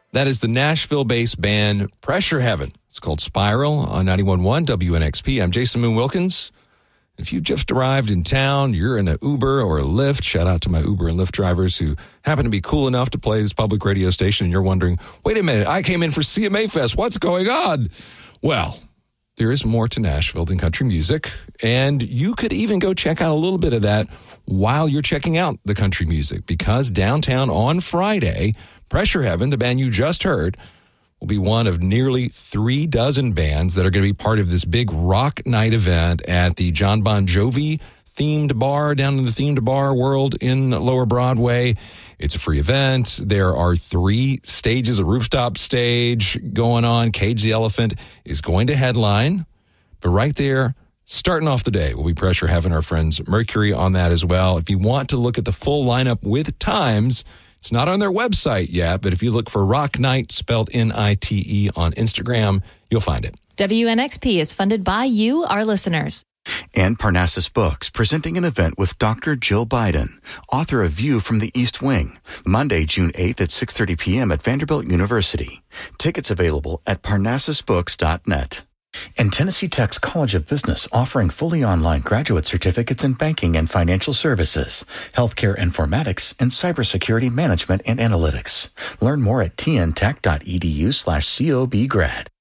That is the Nashville-based band Pressure Heaven. It's called Spiral on 91.1 WNXP. I'm Jason Moon Wilkins. If you just arrived in town, you're in an Uber or a Lyft. Shout out to my Uber and Lyft drivers who happen to be cool enough to play this public radio station, and you're wondering, wait a minute, I came in for CMA Fest. What's going on? Well, there is more to Nashville than country music, and you could even go check out a little bit of that while you're checking out the country music, because downtown on Friday, Pressure Heaven, the band you just heard, will be one of nearly 36 bands that are going to be part of this big rock night event at the John Bon Jovi themed bar down in the themed bar world in Lower Broadway. It's a free event. There are 3 stages, a rooftop stage going on. Cage the Elephant is going to headline. But right there, starting off the day, will be Pressure Heaven, our friends Mercury on that as well. If you want to look at the full lineup with times, it's not on their website yet, but if you look for Rock Night, spelled N-I-T-E, on Instagram, you'll find it. WNXP is funded by you, our listeners. And Parnassus Books, presenting an event with Dr. Jill Biden, author of View from the East Wing, Monday, June 8th at 6:30 p.m. at Vanderbilt University. Tickets available at parnassusbooks.net. And Tennessee Tech's College of Business, offering fully online graduate certificates in banking and financial services, healthcare informatics, and cybersecurity management and analytics. Learn more at tntech.edu/cobgrad.